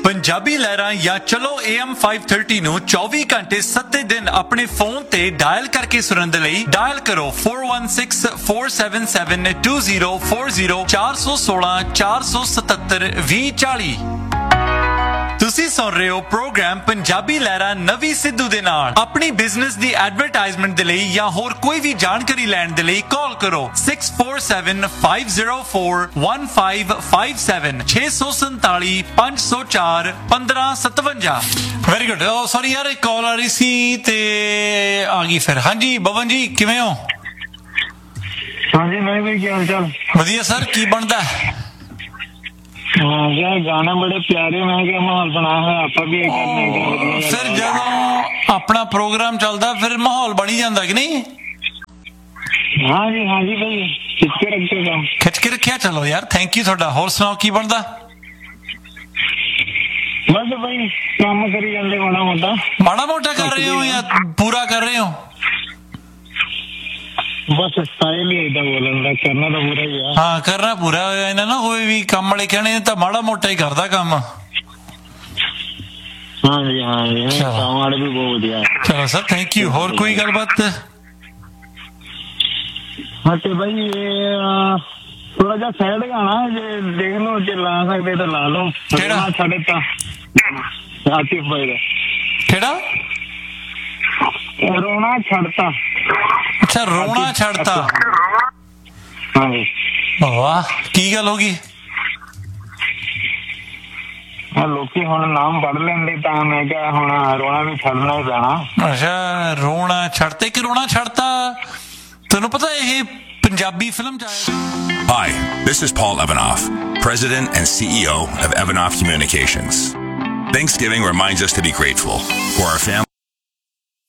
ਪੰਜਾਬੀ ਲਹਿਰਾਂ ਜਾਂ ਚਲੋ AM 530 ਨੂੰ 24 ਘੰਟੇ 7 ਦਿਨ ਆਪਣੇ ਫੋਨ ਤੇ ਡਾਇਲ ਕਰਕੇ ਸੁਣਨ ਦੇ ਲਈ ਡਾਇਲ ਕਰੋ 4164772040 416 477 2040। ਤੁਸੀਂ ਸੁਣ ਰਹੇ ਹੋ ਪ੍ਰੋਗਰਾਮ ਪੰਜਾਬੀ ਲਹਿਰਾਂ ਨਵੀਂ ਸਿੱਧੂ ਦੇ ਨਾਲ। ਆਪਣੀ ਬਿਜ਼ਨਸ ਦੀ ਐਡਵਰਟਾਈਜ਼ਮੈਂਟ ਦੇ ਲਈ ਜਾਂ ਹੋਰ ਕੋਈ ਵੀ ਜਾਣਕਾਰੀ ਲੈਣ ਦੇ ਲਈ ਕਾਲ ਕਰੋ 6475041557 647 504 1557। Very good. ਸੌਰੀ ਯਾਰ ਇੱਕ ਕਾਲ ਆ ਰਹੀ ਸੀ ਤੇ ਆ ਗਈ ਫਿਰ। ਹਾਂਜੀ ਬਵਨ ਜੀ ਕਿਵੇਂ ਹੋ? ਹਾਂਜੀ ਮੈਂ ਵੀ ਕੀ ਹਾਲ ਚਾਲ? ਵਧੀਆ ਸਰ। ਕੀ ਬਣਦਾ? ਹਾਂ ਯਾਰ ਗਾਣੇ ਬੜੇ ਪਿਆਰੇ, ਮੈਂ ਕਿਹਾ ਮਾਹੌਲ ਬਣਾਇਆ ਹੋਇਆ ਆਪਾਂ ਵੀ ਇਹ ਕਰਨਾ। ਫਿਰ ਜਦੋਂ ਆਪਣਾ ਪ੍ਰੋਗਰਾਮ ਚੱਲਦਾ ਫਿਰ ਮਾਹੌਲ ਬਣੀ ਜਾਂਦਾ ਕਿ ਨਹੀਂ? ਹਾਂਜੀ ਹਾਂਜੀ ਭਾਈ ਖਿੱਚ ਕੇ ਰੱਖਦੇ ਕੰਮ। ਖਿੱਚ ਕੇ ਰੱਖਿਆ। ਚਲੋ ਯਾਰ ਥੈਂਕ ਯੂ ਤੁਹਾਡਾ। ਹੋਰ ਸੁਣਾਓ ਕੀ ਬਣਦਾ? ਬਸ ਭਾਈ ਕੰਮ ਕਰੀ ਜਾਂਦੇ ਮਾੜਾ ਮੋਟਾ। ਮਾੜਾ ਮੋਟਾ ਕਰ ਰਹੇ ਹੋ ਜਾਂ ਪੂਰਾ ਕਰ ਰਹੇ ਹੋ? ਬਸ ਸਟਾਈਲ ਹੀ ਏਦਾਂ ਬੋਲਣ ਦਾ, ਕਰਨਾ ਤਾਂ ਪੂਰਾ ਹੀ ਆ। ਹਾਂ ਕਰਨਾ ਪੂਰਾ। ਇਹਨਾਂ ਨਾ ਹੋਏ ਵੀ ਕੰਮ ਵਾਲੇ ਕਹਿਣੇ ਤਾਂ ਮਾੜਾ ਮੋਟਾ ਹੀ ਕਰਦਾ ਕੰਮ। ਹਾਂਜੀ ਹਾਂਜੀ ਕੰਮ ਵਾਲੇ ਵੀ ਬਹੁਤ ਵਧੀਆ। ਚਲੋ ਸਰ ਥੈਂਕ ਯੂ। ਹੋਰ ਕੋਈ ਗੱਲਬਾਤ? ਹਾਂ ਤੇ ਭਾਈ ਇਹ ਥੋੜਾ ਜਿਹਾ ਸੈਡ ਗਾਣਾ ਜੇ ਦੇਖ ਲਓ, ਜੇ ਲਾ ਸਕਦੇ ਤਾਂ ਲਾ ਲਓ। ਕਿਹੜਾ? ਛੱਡੇ ਤਾਂ ਆਤਿਫ ਭਾਈ ਦਾ। ਕਿਹੜਾ? ਰੋਣਾ ਛੱਡਤਾ। ਅੱਛਾ ਰੋਣਾ ਛੱਡਤਾ। ਹਾਂਜੀ ਵਾਹ ਕੀ ਗੱਲ ਹੋ ਗਈ? ਲੋਕੀ ਹੁਣ ਨਾਮ ਪੜ ਲੈਂਦੇ ਤਾਂ ਮੈਂ ਕਿਹਾ ਹੁਣ ਰੋਣਾ ਵੀ ਛੱਡਣਾ ਹੀ ਪੈਣਾ। ਅੱਛਾ ਰੋਣਾ ਛੱਡਤੇ ਕਿ ਰੋਣਾ ਛੱਡਤਾ? ਤੈਨੂੰ ਪਤਾ ਇਹ ਪੰਜਾਬੀ ਫਿਲਮ ਚ ਆਇਆ? Hi, this is Paul Evanoff, President and CEO of Evanoff Communications. Thanksgiving reminds us to be grateful for our family.